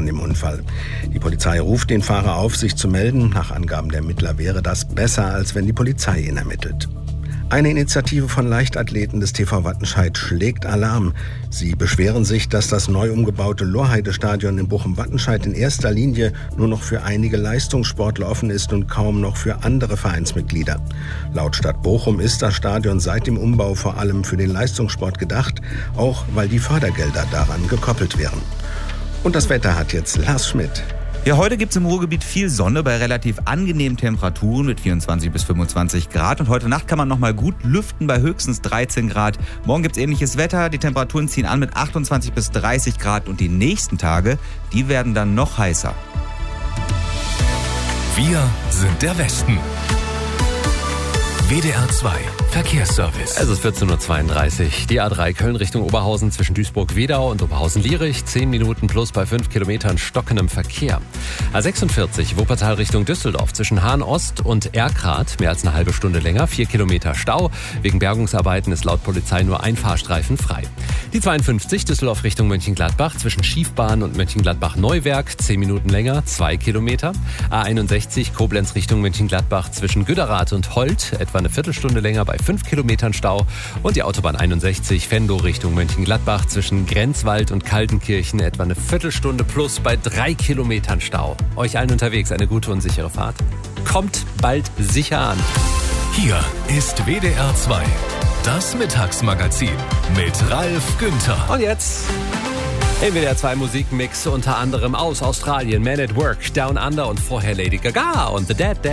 von dem Unfall. Die Polizei ruft den Fahrer auf, sich zu melden. Nach Angaben der Ermittler wäre das besser, als wenn die Polizei ihn ermittelt. Eine Initiative von Leichtathleten des TV Wattenscheid schlägt Alarm. Sie beschweren sich, dass das neu umgebaute Lorheide-Stadion in Bochum-Wattenscheid in erster Linie nur noch für einige Leistungssportler offen ist und kaum noch für andere Vereinsmitglieder. Laut Stadt Bochum ist das Stadion seit dem Umbau vor allem für den Leistungssport gedacht, auch weil die Fördergelder daran gekoppelt wären. Und das Wetter hat jetzt Lars Schmidt. Ja, heute gibt es im Ruhrgebiet viel Sonne bei relativ angenehmen Temperaturen mit 24 bis 25 Grad. Und heute Nacht kann man noch mal gut lüften bei höchstens 13 Grad. Morgen gibt es ähnliches Wetter. Die Temperaturen ziehen an mit 28 bis 30 Grad. Und die nächsten Tage, die werden dann noch heißer. Wir sind der Westen. WDR 2 Verkehrsservice. Es ist 14.32 Uhr. Die A3 Köln Richtung Oberhausen zwischen Duisburg-Wedau und Oberhausen-Lierich. 10 Minuten plus bei 5 Kilometern stockendem Verkehr. A46 Wuppertal Richtung Düsseldorf zwischen Hahn-Ost und Erkrath. Mehr als eine halbe Stunde länger. 4 Kilometer Stau. Wegen Bergungsarbeiten ist laut Polizei nur ein Fahrstreifen frei. Die 52 Düsseldorf Richtung Mönchengladbach zwischen Schiefbahn und Mönchengladbach-Neuwerk. 10 Minuten länger. 2 Kilometer. A61 Koblenz Richtung Mönchengladbach zwischen Güderath und Holt. Etwa eine Viertelstunde länger bei 5 Kilometern Stau. Und die Autobahn 61 Venlo Richtung Mönchengladbach zwischen Grenzwald und Kaltenkirchen etwa eine Viertelstunde plus bei 3 Kilometern Stau. Euch allen unterwegs eine gute und sichere Fahrt. Kommt bald sicher an. Hier ist WDR 2, das Mittagsmagazin mit Ralf Günther. Und jetzt im WDR 2 Musikmix unter anderem aus Australien Man at Work, Down Under und vorher Lady Gaga und The Dead